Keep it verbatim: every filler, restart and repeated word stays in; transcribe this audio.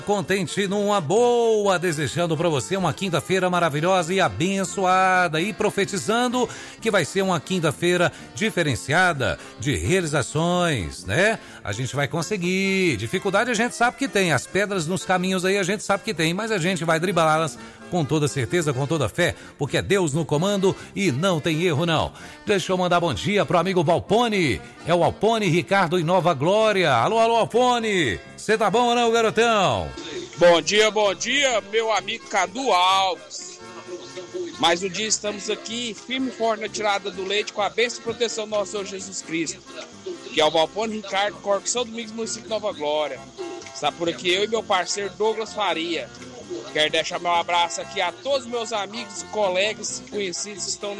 Contente numa boa, desejando para você uma quinta-feira maravilhosa e abençoada e profetizando que vai ser uma quinta-feira diferenciada de realizações, né? A gente vai conseguir. Dificuldade a gente sabe que tem, as pedras nos caminhos aí a gente sabe que tem, mas a gente vai driblá-las com toda certeza, com toda fé, porque é Deus no comando e não tem erro não. Deixa eu mandar bom dia pro amigo Valpone, é o Alpone Ricardo em Nova Glória. Alô, alô, Alpone, você tá bom ou não, garotão? Bom dia, bom dia, meu amigo Cadu Alves. Mais um dia estamos aqui, firme e forte na tirada do leite, com a bênção e proteção do nosso Senhor Jesus Cristo, que é o Valpone Ricardo, Corpo São Domingos, município de Nova Glória. Está por aqui eu e meu parceiro Douglas Faria. Quero deixar meu abraço aqui a todos os meus amigos, colegas e conhecidos que estão